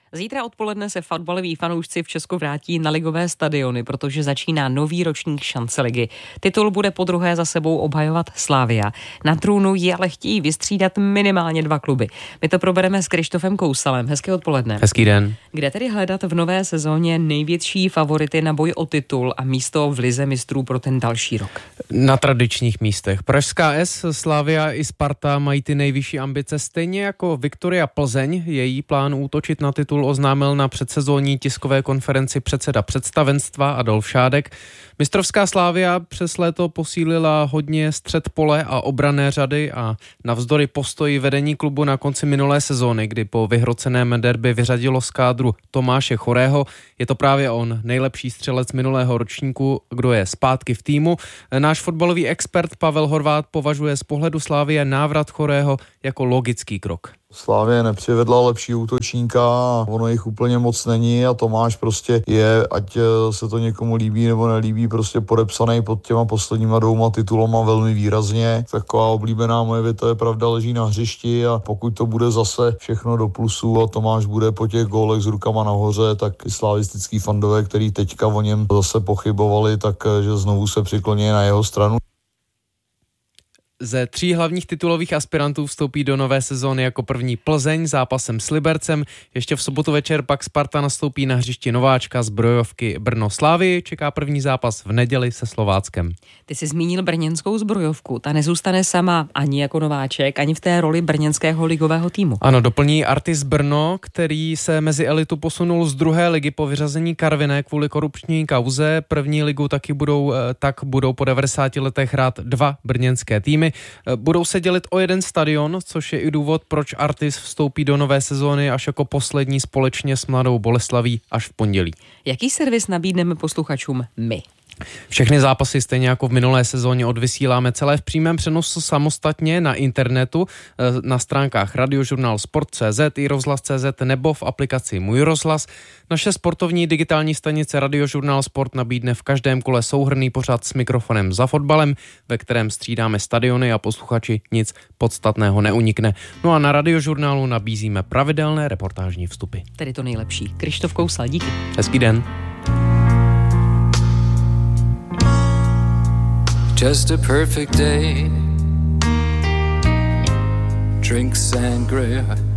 Zítra odpoledne se fotbaloví fanoušci v Česku vrátí na ligové stadiony, protože začíná nový ročník šance ligy. Titul bude podruhé za sebou obhajovat Slavia. Na trůnu ji ale chtějí vystřídat minimálně 2 kluby. My to probereme s Krištofem Kousalem. Hezké odpoledne. Hezký den. Kde tedy hledat v nové sezóně největší favority na boj o titul a místo v lize mistrů pro ten další rok? Na tradičních místech. Pražská S, Slavia i Sparta mají ty nejvyšší ambice, stejně jako Viktoria Plzeň. Její plán útočit na titul oznámil na předsezónní tiskové konferenci předseda představenstva Adolf Šádek. Mistrovská Slavia přes léto posílila hodně střed pole a obranné řady a navzdory postoji vedení klubu na konci minulé sezóny, kdy po vyhroceném derby vyřadilo z kádru Tomáše Chorého, je to právě on, nejlepší střelec minulého ročníku, kdo je zpátky v týmu. Náš fotbalový expert Pavel Horvát považuje z pohledu Slavie návrat Chorého jako logický krok. Slavie nepřivedla lepší útočníka a ono jich úplně moc není a Tomáš prostě je, ať se to někomu líbí nebo nelíbí, prostě podepsaný pod těma posledníma 2 titulama velmi výrazně. Taková oblíbená moje věta je pravda leží na hřišti a pokud to bude zase všechno do plusu a Tomáš bude po těch gólech s rukama nahoře, tak i slavistický fandové, který teďka o něm zase pochybovali, takže znovu se přikloní na jeho stranu. Ze 3 hlavních titulových aspirantů vstoupí do nové sezóny jako první Plzeň zápasem s Libercem. Ještě v sobotu večer pak Sparta nastoupí na hřišti nováčka zbrojovky Brno Slavii. Čeká první zápas v neděli se Slováckem. Ty jsi zmínil brněnskou zbrojovku. Ta nezůstane sama ani jako nováček, ani v té roli brněnského ligového týmu. Ano, doplní Artis Brno, který se mezi elitu posunul z 2. ligy po vyřazení Karviné kvůli korupční kauze. První ligu budou po 90 letech hrát 2 brněnské týmy. Budou se dělit o 1 stadion, což je i důvod, proč Artis vstoupí do nové sezóny až jako poslední společně s Mladou Boleslaví až v pondělí. Jaký servis nabídneme posluchačům my? Všechny zápasy stejně jako v minulé sezóně odvysíláme celé v přímém přenosu samostatně na internetu, na stránkách radiožurnalsport.cz i rozhlas.cz nebo v aplikaci Můj rozhlas. Naše sportovní digitální stanice Radiožurnál Sport nabídne v každém kole souhrnný pořad s mikrofonem za fotbalem, ve kterém střídáme stadiony a posluchači nic podstatného neunikne. No a na Radiožurnálu nabízíme pravidelné reportážní vstupy. Tedy to nejlepší. Krištof Kousal, díky. Hezký den. Just a perfect day. Drink sangria